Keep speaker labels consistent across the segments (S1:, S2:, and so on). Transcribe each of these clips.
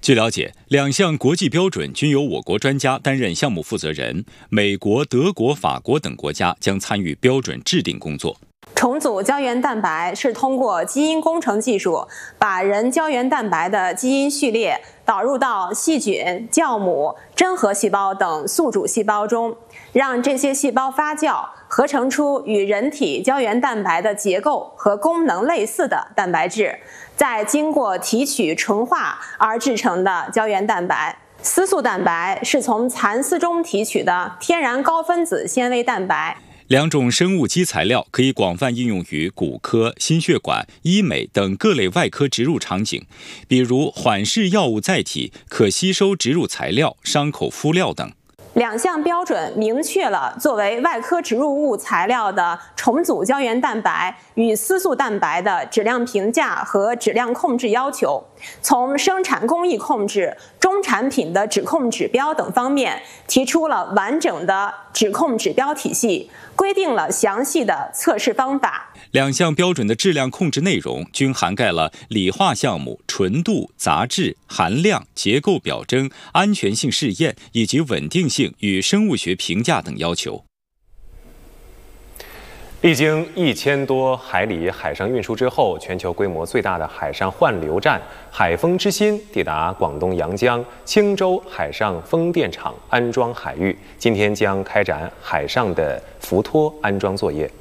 S1: 据了解，2项国际标准均由我国专家担任项目负责人，美国、德国、法国等国家将参与标准制定工作。
S2: 重组胶原蛋白是通过基因工程技术，把人胶原蛋白的基因序列导入到细菌、酵母、真核细胞等宿主细胞中，让这些细胞发酵，合成出与人体胶原蛋白的结构和功能类似的蛋白质，再经过提取纯化而制成的胶原蛋白。丝素蛋白是从蚕丝中提取的天然高分子纤维蛋白。
S1: 2种生物基材料可以广泛应用于骨科、心血管、医美等各类外科植入场景，比如缓释药物载体、可吸收植入材料、伤口敷料等。
S2: 2项标准明确了作为外科植入物材料的重组胶原蛋白与丝素蛋白的质量评价和质量控制要求，从生产工艺控制、终产品的质控指标等方面提出了完整的质控指标体系，规定了详细的测试方法。
S1: 2项标准的质量控制内容均涵盖了理化项目、纯度、杂质、含量、结构表征、安全性试验以及稳定性与生物学评价等要求。
S3: 历经1000多海里海上运输之后，全球规模最大的海上换流站“海风之心”抵达广东阳江青州海上风电场安装海域，今天将开展海上的浮托安装作业。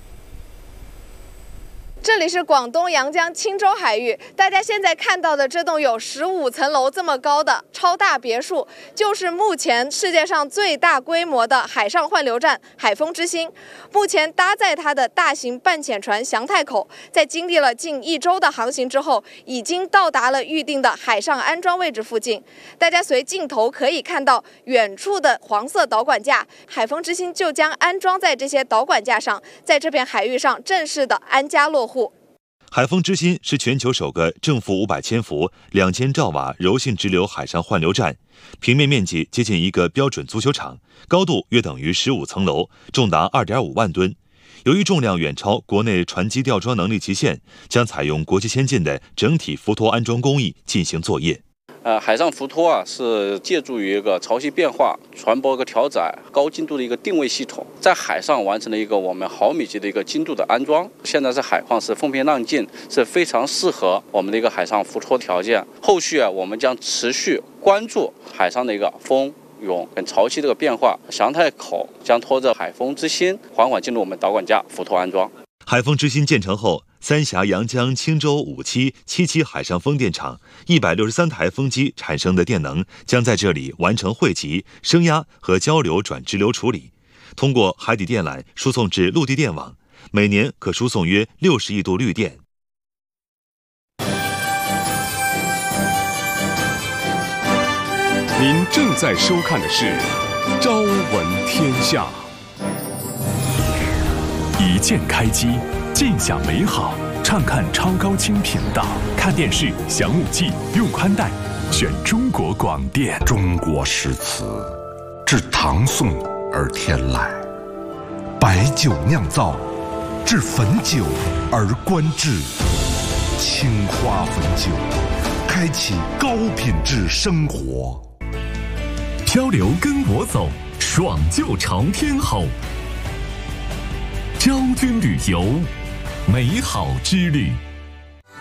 S4: 这里是广东阳江青州海域，大家现在看到的这栋有15层楼这么高的超大别墅，就是目前世界上最大规模的海上换流站“海风之心”。目前搭载它的大型半潜船“祥太口”，在经历了近1周的航行之后，已经到达了预定的海上安装位置附近。大家随镜头可以看到远处的黄色导管架，海风之心就将安装在这些导管架上，在这片海域上正式的安家落户。
S5: 海风之心是全球首个正负500千伏、2000兆瓦柔性直流海上换流站，平面面积接近一个标准足球场，高度约等于15层楼，重达2.5万吨。由于重量远超国内船机吊装能力极限，将采用国际先进的整体浮托安装工艺进行作业。
S6: 海上浮托是借助于一个潮汐变化、船舶一个调载、高精度的一个定位系统，在海上完成了一个我们毫米级的一个精度的安装。现在是海况是风平浪静，是非常适合我们的一个海上浮托条件。后续我们将持续关注海上的一个风、涌跟潮汐这个变化。祥太口将拖着海风之心缓缓进入我们导管架浮托安装。
S5: 海风之心建成后，三峡阳江青州5期、7期海上风电场163台风机产生的电能将在这里完成汇集、升压和交流转直流处理，通过海底电缆输送至陆地电网，每年可输送约60亿度绿电。
S7: 您正在收看的是《朝闻天下》。一键开机，尽享美好，畅看超高清频道，看电视享5 G， 用宽带，选中国广电。
S8: 中国诗词，至唐宋而天籁；白酒酿造，至汾酒而观致。青花汾酒，开启高品质生活。
S7: 漂流跟我走，爽就朝天吼。昭君旅游，美好之旅。